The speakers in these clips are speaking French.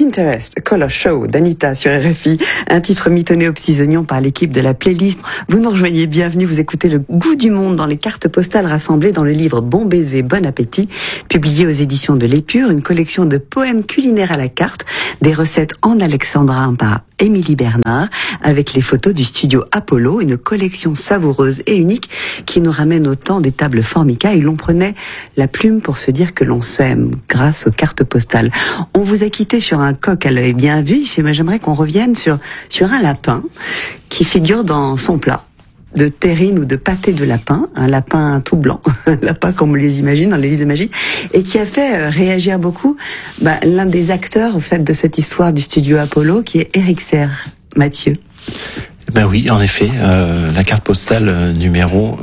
Pinterest, A Color Show d'Anita sur RFI, un titre mitonné aux petits oignons par l'équipe de la playlist. Vous nous rejoignez, bienvenue, vous écoutez Le Goût du Monde dans les cartes postales rassemblées dans le livre Bon baiser, bon appétit, publié aux éditions de l'Épure, une collection de poèmes culinaires à la carte, des recettes en alexandrin par Émilie Bernard, avec les photos du studio Apollo, une collection savoureuse et unique qui nous ramène au temps des tables Formica et l'on prenait la plume pour se dire que l'on s'aime grâce aux cartes postales. On vous a quitté sur un coq à l'œil bien vif, mais j'aimerais qu'on revienne sur un lapin qui figure dans son plat de terrine ou de pâté de lapin, un lapin tout blanc, un lapin comme on les imagine dans les livres de magie, et qui a fait réagir beaucoup l'un des acteurs au fait de cette histoire du studio Apollo, qui est Éric Serre. Mathieu. Ben oui, en effet, la carte postale numéro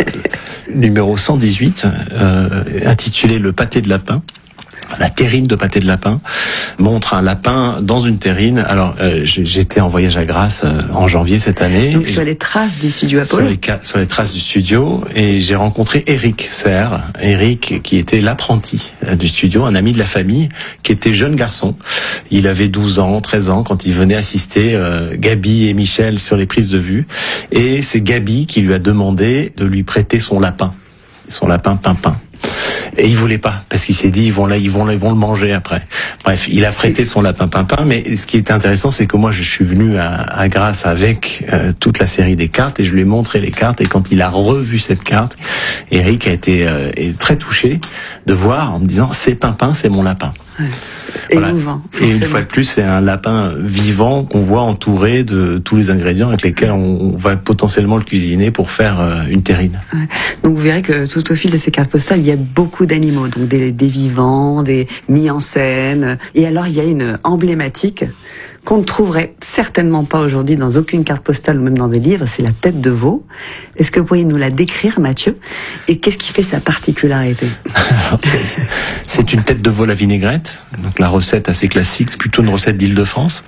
118, intitulée Le pâté de lapin. La terrine de pâté de lapin montre un lapin dans une terrine. Alors, j'étais en voyage à Grasse en janvier cette année. Donc sur les traces du studio Apollo. Sur les traces du studio, et j'ai rencontré Éric Serre. Éric, qui était l'apprenti du studio, un ami de la famille, qui était jeune garçon. Il avait 12 ans, 13 ans quand il venait assister Gabi et Michel sur les prises de vue. Et c'est Gabi qui lui a demandé de lui prêter son lapin Pimpin. Et il voulait pas, parce qu'il s'est dit ils vont le manger après. Bref, il a prêté son lapin Pimpin, mais ce qui est intéressant, c'est que moi je suis venu à Grasse avec toute la série des cartes et je lui ai montré les cartes, et quand il a revu cette carte, Eric a été très touché de voir, en me disant c'est Pimpin, c'est mon lapin. Ouais. Voilà. Émouvant. Et une fois de plus, c'est un lapin vivant qu'on voit entouré de tous les ingrédients avec lesquels on va potentiellement le cuisiner pour faire une terrine. Ouais. Donc vous verrez que tout au fil de ces cartes postales, il y a beaucoup d'animaux, donc des vivants, des mis en scène. Et alors il y a une emblématique qu'on ne trouverait certainement pas aujourd'hui dans aucune carte postale ou même dans des livres, c'est la tête de veau. Est-ce que vous pourriez nous la décrire, Mathieu? Et qu'est-ce qui fait sa particularité? Alors, c'est une tête de veau à la vinaigrette, donc la recette assez classique, plutôt une recette d'Île-de-France,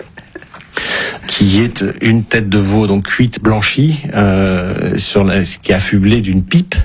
qui est une tête de veau donc cuite blanchie, qui est affublée d'une pipe,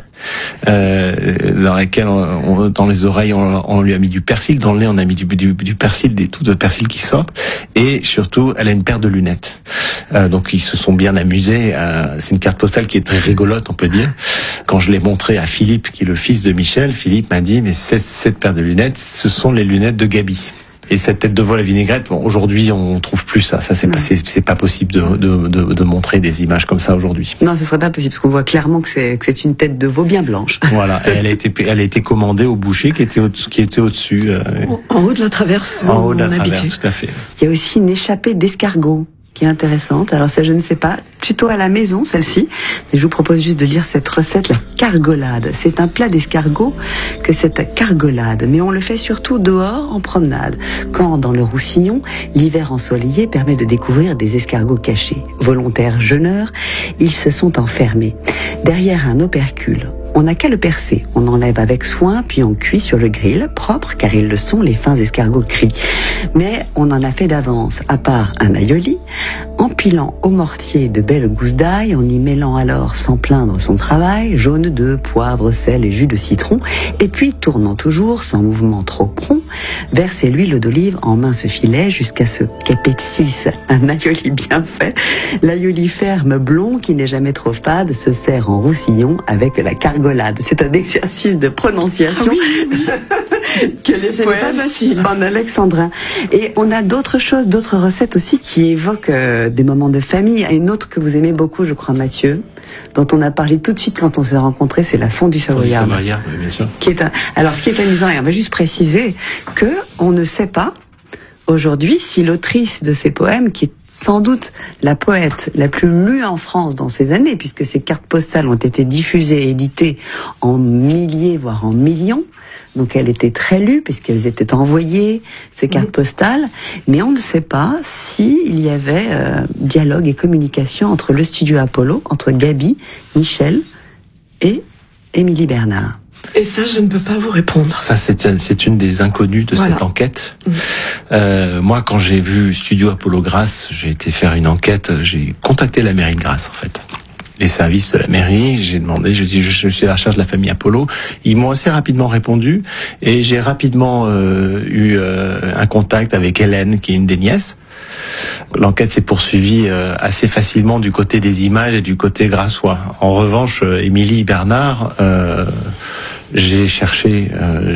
dans laquelle dans les oreilles on lui a mis du persil, dans le nez on a mis du persil, des touches de persil qui sortent, et surtout elle a une paire de lunettes. Donc ils se sont bien amusés. C'est une carte postale qui est très rigolote, on peut dire. Quand je l'ai montrée à Philippe, qui est le fils de Michel, Philippe m'a dit mais cette paire de lunettes, ce sont les lunettes de Gabi. Et cette tête de veau à la vinaigrette, bon, aujourd'hui, on trouve plus ça. Ça, c'est pas possible de montrer des images comme ça aujourd'hui. Non, ce serait pas possible, parce qu'on voit clairement que c'est une tête de veau bien blanche. Voilà. Et elle a été commandée au boucher qui était au-dessus. En haut de la traverse. En haut de la traverse, tout à fait. Il y a aussi une échappée d'escargot qui est intéressante. Alors ça, je ne sais pas, plutôt à la maison, celle-ci. Mais je vous propose juste de lire cette recette, la cargolade. C'est un plat d'escargot que cette cargolade. Mais on le fait surtout dehors, en promenade. Quand, dans le Roussillon, l'hiver ensoleillé permet de découvrir des escargots cachés. Volontaires jeûneurs, ils se sont enfermés derrière un opercule. On n'a qu'à le percer. On enlève avec soin, puis on cuit sur le grill, propre, car ils le sont, les fins escargots crient. Mais on en a fait d'avance, à part un aïoli, empilant au mortier de belles gousses d'ail, en y mêlant alors, sans plaindre son travail, jaune d'œuf, poivre, sel et jus de citron, et puis tournant toujours, sans mouvement trop prompt, verser l'huile d'olive en mince filet jusqu'à ce qu'épaississe un aïoli bien fait. L'aïoli ferme blond, qui n'est jamais trop fade, se sert en Roussillon avec la cargolade. C'est un exercice de prononciation. Ah oui. Que les poèmes pas facile. En alexandrin. Et on a d'autres choses, d'autres recettes aussi qui évoquent des moments de famille. Une autre que vous aimez beaucoup, je crois, Mathieu, dont on a parlé tout de suite quand on s'est rencontrés, c'est la fondue savoyarde. Oui, bien sûr. Alors, ce qui est amusant, et on va juste préciser que on ne sait pas aujourd'hui si l'autrice de ces poèmes, qui est sans doute la poète la plus lue en France dans ces années, puisque ces cartes postales ont été diffusées et éditées en milliers, voire en millions. Donc elle était très lue, puisqu'elles étaient envoyées, ces cartes postales. Mais on ne sait pas s'il y avait dialogue et communication entre le studio Apollo, entre Gabi, Michel et Émilie Bernard. Et ça, je ne peux pas vous répondre. Ça, c'est une des inconnues de cette enquête. Moi, quand j'ai vu Studio Apollo Grasse, j'ai été faire une enquête, j'ai contacté la mairie de Grasse, en fait. les services de la mairie, j'ai demandé, je dis je suis à la recherche de la famille Apollo. Ils m'ont assez rapidement répondu et j'ai rapidement eu un contact avec Hélène, qui est une des nièces. L'enquête s'est poursuivie assez facilement du côté des images et du côté grassois. En revanche, Émilie Bernard, j'ai cherché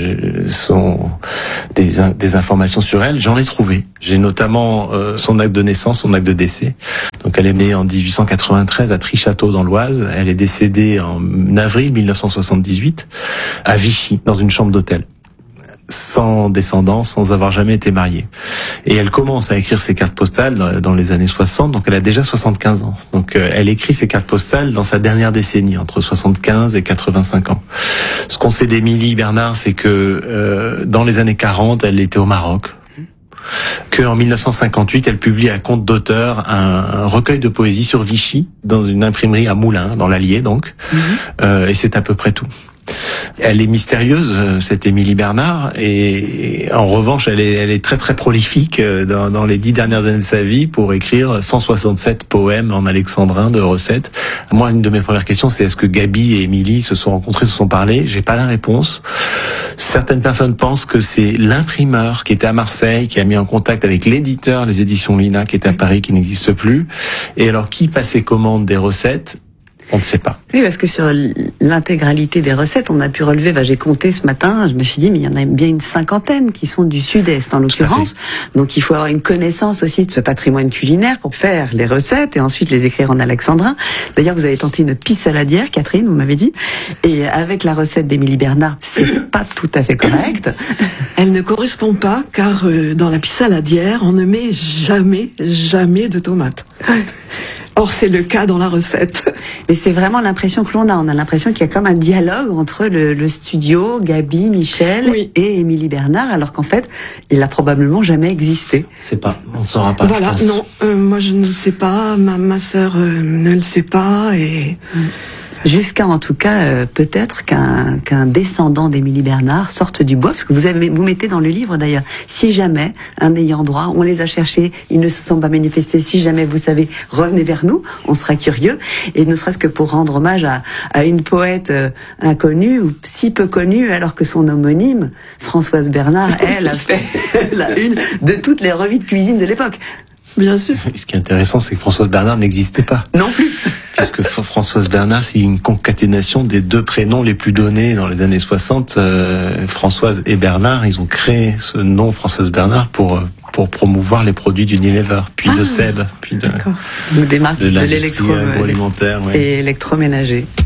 des informations sur elle, j'en ai trouvé. J'ai notamment son acte de naissance, son acte de décès. Donc elle est née en 1893 à Trichâteau dans l'Oise. Elle est décédée en avril 1978 à Vichy, dans une chambre d'hôtel, sans descendance, sans avoir jamais été mariée. Et elle commence à écrire ses cartes postales dans les années 60, donc elle a déjà 75 ans. Donc elle écrit ses cartes postales dans sa dernière décennie, entre 75 et 85 ans. Ce qu'on sait d'Émilie Bernard, c'est que dans les années 40, elle était au Maroc. Qu'en 1958, elle publie à compte d'auteur un recueil de poésie sur Vichy, dans une imprimerie à Moulins, dans l'Allier donc. Et c'est à peu près tout. Elle est mystérieuse, cette Émilie Bernard, et en revanche, elle est très très prolifique dans les 10 dernières années de sa vie pour écrire 167 poèmes en alexandrin de recettes. Moi, une de mes premières questions, c'est est-ce que Gabi et Émilie se sont rencontrées, se sont parlé? J'ai pas la réponse. Certaines personnes pensent que c'est l'imprimeur qui était à Marseille, qui a mis en contact avec l'éditeur, les éditions Lina, qui était à Paris, qui n'existe plus. Et alors, qui passait commande des recettes? On ne sait pas. Oui, parce que sur l'intégralité des recettes, on a pu relever, j'ai compté ce matin, je me suis dit, mais il y en a bien une cinquantaine qui sont du Sud-Est, en l'occurrence. Donc il faut avoir une connaissance aussi de ce patrimoine culinaire pour faire les recettes et ensuite les écrire en alexandrin. D'ailleurs, vous avez tenté une pisse saladière, Catherine, vous m'avez dit. Et avec la recette d'Émilie Bernard, c'est pas tout à fait correct. Elle ne correspond pas, car dans la pisse saladière, on ne met jamais de tomates. Or, c'est le cas dans la recette. Mais c'est vraiment l'impression que l'on a. On a l'impression qu'il y a comme un dialogue entre le studio, Gabi, Michel et Émilie Bernard, alors qu'en fait, il a probablement jamais existé. C'est pas, on ne saura pas. Voilà, non, moi je ne le sais pas, ma sœur ne le sait pas, et... Jusqu'à, en tout cas, peut-être qu'un descendant d'Émilie Bernard sorte du bois, parce que vous mettez dans le livre d'ailleurs, si jamais un ayant droit, on les a cherchés, ils ne se sont pas manifestés, si jamais vous savez, revenez vers nous, on sera curieux, et ne serait-ce que pour rendre hommage à une poète inconnue, ou si peu connue, alors que son homonyme, Françoise Bernard, elle a fait la une de toutes les revues de cuisine de l'époque. Bien sûr. Ce qui est intéressant, c'est que Françoise Bernard n'existait pas. Non plus. Puisque Françoise Bernard, c'est une concaténation des deux prénoms les plus donnés dans les années 60. Françoise et Bernard, ils ont créé ce nom Françoise Bernard pour promouvoir les produits d'Unilever, puis de Seb, puis de des marques de l'industrie agroalimentaire et électroménager.